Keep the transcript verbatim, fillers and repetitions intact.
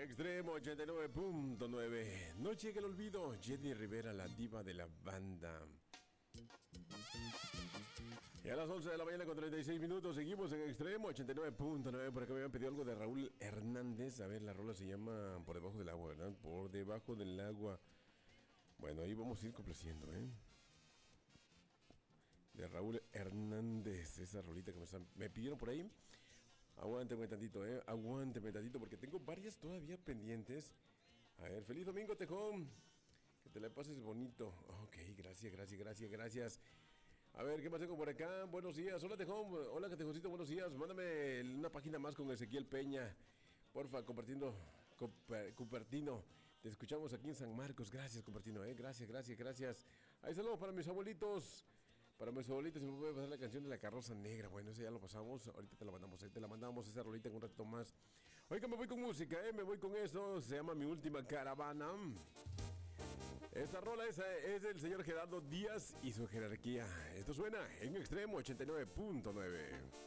Extremo ochenta y nueve punto nueve. No llega el olvido. Jenny Rivera, la diva de la banda. Y a las once de la mañana con treinta y seis minutos seguimos en Extremo ochenta y nueve punto nueve. Por acá me habían pedido algo de Raúl Hernández. A ver, la rola se llama Por debajo del agua, ¿verdad? Por debajo del agua. Bueno, ahí vamos a ir complaciendo, ¿eh? De Raúl Hernández, esa rolita que me, están, me pidieron por ahí. Aguánteme tantito, eh. Aguánteme tantito porque tengo varias todavía pendientes. A ver, feliz domingo, Tejón. Que te la pases bonito. Ok, gracias, gracias, gracias, gracias. A ver, ¿qué más tengo por acá? Buenos días. Hola, Tejón. Hola, Tejoncito, buenos días. Mándame una página más con Ezequiel Peña. Porfa, compartiendo. Compartiendo. Te escuchamos aquí en San Marcos. Gracias, compartiendo, eh. Gracias, gracias, gracias. Ahí saludos para mis abuelitos. Para mis abuelitos, si me puede pasar la canción de La Carroza Negra. Bueno, esa ya lo pasamos. Ahorita te la mandamos, ahí te la mandamos esa rolita en un ratito más. Oiga, me voy con música, ¿eh? Me voy con eso. Se llama Mi Última Caravana. Esta rola esa es del señor Gerardo Díaz y su jerarquía. Esto suena en Extremo ochenta y nueve punto nueve.